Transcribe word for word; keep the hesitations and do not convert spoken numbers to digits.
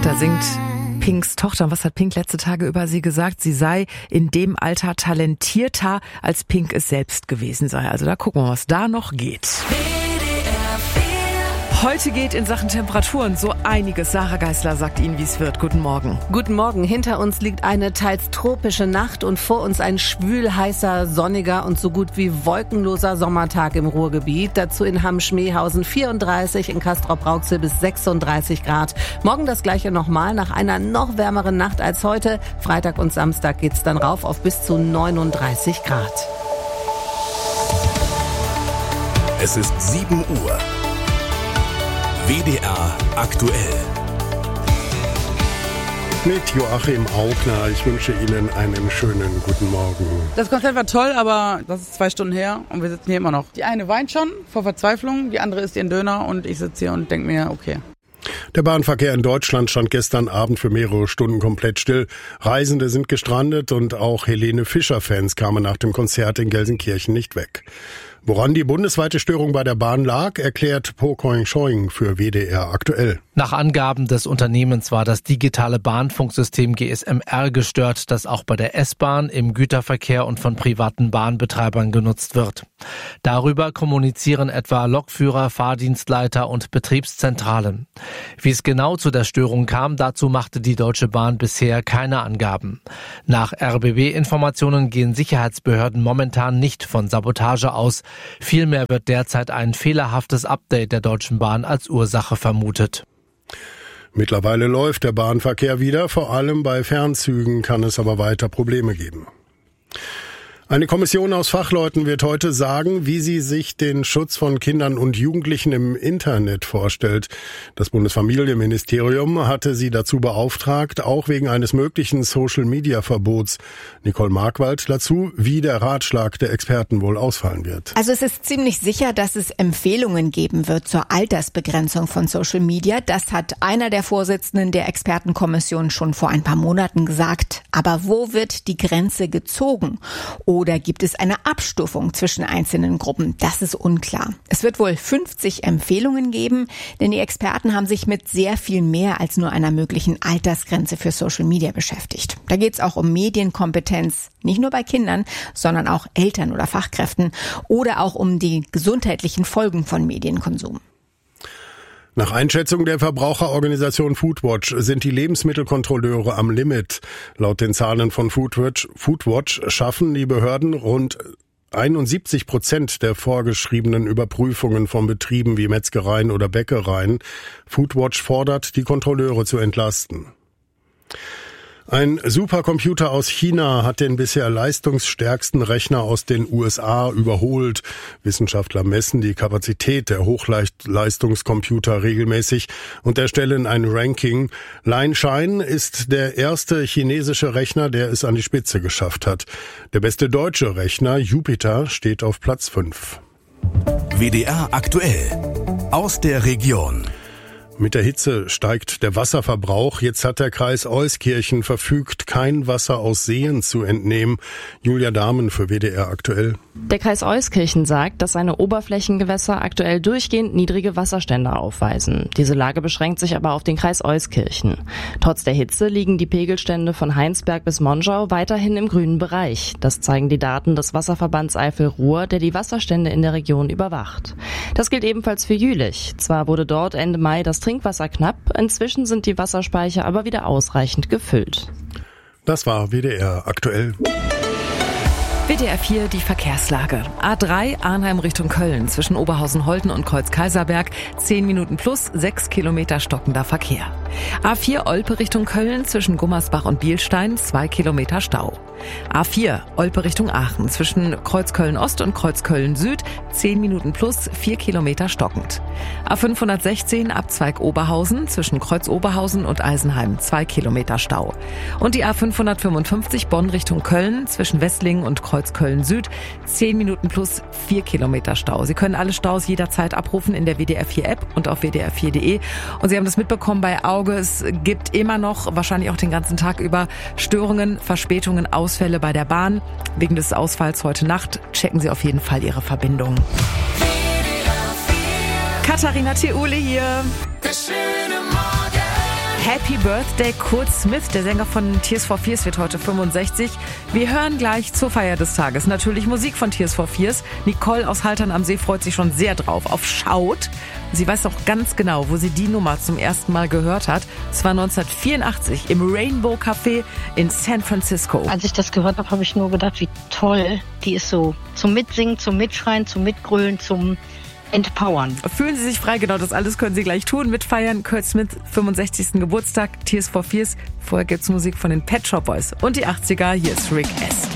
Da singt Pinks Tochter. Was hat Pink letzte Tage über sie gesagt? Sie sei in dem Alter talentierter, als Pink es selbst gewesen sei. Also da gucken wir, was da noch geht. Heute geht in Sachen Temperaturen so einiges. Sarah Geisler sagt Ihnen, wie es wird. Guten Morgen. Guten Morgen. Hinter uns liegt eine teils tropische Nacht und vor uns ein schwül-heißer, sonniger und so gut wie wolkenloser Sommertag im Ruhrgebiet. Dazu in Hamm-Schmehausen vierunddreißig, in Castrop-Rauxel bis sechsunddreißig Grad. Morgen das gleiche nochmal, nach einer noch wärmeren Nacht als heute. Freitag und Samstag geht's dann rauf auf bis zu neununddreißig Grad. Es ist sieben Uhr. W D R aktuell. Mit Joachim Augner. Ich wünsche Ihnen einen schönen guten Morgen. Das Konzert war toll, aber das ist zwei Stunden her und wir sitzen hier immer noch. Die eine weint schon vor Verzweiflung, die andere isst ihren Döner und ich sitze hier und denke mir, okay. Der Bahnverkehr in Deutschland stand gestern Abend für mehrere Stunden komplett still. Reisende sind gestrandet und auch Helene Fischer-Fans kamen nach dem Konzert in Gelsenkirchen nicht weg. Woran die bundesweite Störung bei der Bahn lag, erklärt Po Koing-Schoing für W D R aktuell. Nach Angaben des Unternehmens war das digitale Bahnfunksystem G S M R gestört, das auch bei der S-Bahn, im Güterverkehr und von privaten Bahnbetreibern genutzt wird. Darüber kommunizieren etwa Lokführer, Fahrdienstleiter und Betriebszentralen. Wie es genau zu der Störung kam, dazu machte die Deutsche Bahn bisher keine Angaben. Nach R B B-Informationen gehen Sicherheitsbehörden momentan nicht von Sabotage aus. Vielmehr wird derzeit ein fehlerhaftes Update der Deutschen Bahn als Ursache vermutet. Mittlerweile läuft der Bahnverkehr wieder, vor allem bei Fernzügen kann es aber weiter Probleme geben. Eine Kommission aus Fachleuten wird heute sagen, wie sie sich den Schutz von Kindern und Jugendlichen im Internet vorstellt. Das Bundesfamilienministerium hatte sie dazu beauftragt, auch wegen eines möglichen Social-Media-Verbots. Nicole Markwald dazu, wie der Ratschlag der Experten wohl ausfallen wird. Also es ist ziemlich sicher, dass es Empfehlungen geben wird zur Altersbegrenzung von Social Media. Das hat einer der Vorsitzenden der Expertenkommission schon vor ein paar Monaten gesagt. Aber wo wird die Grenze gezogen? Oder gibt es eine Abstufung zwischen einzelnen Gruppen? Das ist unklar. Es wird wohl fünfzig Empfehlungen geben, denn die Experten haben sich mit sehr viel mehr als nur einer möglichen Altersgrenze für Social Media beschäftigt. Da geht es auch um Medienkompetenz, nicht nur bei Kindern, sondern auch Eltern oder Fachkräften oder auch um die gesundheitlichen Folgen von Medienkonsum. Nach Einschätzung der Verbraucherorganisation Foodwatch sind die Lebensmittelkontrolleure am Limit. Laut den Zahlen von Foodwatch, Foodwatch schaffen die Behörden rund einundsiebzig Prozent der vorgeschriebenen Überprüfungen von Betrieben wie Metzgereien oder Bäckereien. Foodwatch fordert, die Kontrolleure zu entlasten. Ein Supercomputer aus China hat den bisher leistungsstärksten Rechner aus den U S A überholt. Wissenschaftler messen die Kapazität der Hochleistungscomputer regelmäßig und erstellen ein Ranking. Lianshine ist der erste chinesische Rechner, der es an die Spitze geschafft hat. Der beste deutsche Rechner, Jupiter, steht auf Platz fünf. W D R aktuell. Aus der Region. Mit der Hitze steigt der Wasserverbrauch. Jetzt hat der Kreis Euskirchen verfügt, kein Wasser aus Seen zu entnehmen. Julia Dahmen für W D R aktuell. Der Kreis Euskirchen sagt, dass seine Oberflächengewässer aktuell durchgehend niedrige Wasserstände aufweisen. Diese Lage beschränkt sich aber auf den Kreis Euskirchen. Trotz der Hitze liegen die Pegelstände von Heinsberg bis Monschau weiterhin im grünen Bereich. Das zeigen die Daten des Wasserverbands Eifel-Ruhr, der die Wasserstände in der Region überwacht. Das gilt ebenfalls für Jülich. Zwar wurde dort Ende Mai das Trinkwasser knapp, inzwischen sind die Wasserspeicher aber wieder ausreichend gefüllt. Das war W D R aktuell. W D R vier, die Verkehrslage. A drei, Arnheim Richtung Köln, zwischen Oberhausen-Holten und Kreuz-Kaiserberg, zehn Minuten plus, sechs Kilometer stockender Verkehr. A vier, Olpe Richtung Köln, zwischen Gummersbach und Bielstein, zwei Kilometer Stau. A vier, Olpe Richtung Aachen, zwischen Kreuzköln-Ost und Kreuzköln-Süd, zehn Minuten plus, vier Kilometer stockend. A fünfhundertsechzehn, Abzweig Oberhausen, zwischen Kreuz Oberhausen und Eisenheim, zwei Kilometer Stau. Und die A fünfhundertfünfundfünfzig, Bonn Richtung Köln, zwischen Westlingen und Kreuzköln-Süd, zehn Minuten plus, vier Kilometer Stau. Sie können alle Staus jederzeit abrufen in der W D R vier App und auf w d r vier punkt de. Und Sie haben das mitbekommen bei Auge, es gibt immer noch, wahrscheinlich auch den ganzen Tag über, Störungen, Verspätungen, Ausfälle bei der Bahn. Wegen des Ausfalls heute Nacht checken Sie auf jeden Fall Ihre Verbindung. Katharina Theule hier. Happy Birthday Kurt Smith, der Sänger von Tears for Fears, wird heute fünfundsechzig. Wir hören gleich zur Feier des Tages natürlich Musik von Tears for Fears. Nicole aus Haltern am See freut sich schon sehr drauf auf Schaut. Sie weiß auch ganz genau, wo sie die Nummer zum ersten Mal gehört hat. Es war neunzehnhundertvierundachtzig im Rainbow Café in San Francisco. Als ich das gehört habe, habe ich nur gedacht, wie toll. Die ist so zum Mitsingen, zum Mitschreien, zum Mitgrölen, zum Entpowern. Fühlen Sie sich frei, genau das alles können Sie gleich tun. Mitfeiern, Kurt Smith, fünfundsechzigsten Geburtstag, Tears for Fears. Vorher gibt's Musik von den Pet Shop Boys und die achtziger. Hier ist Rick Astley.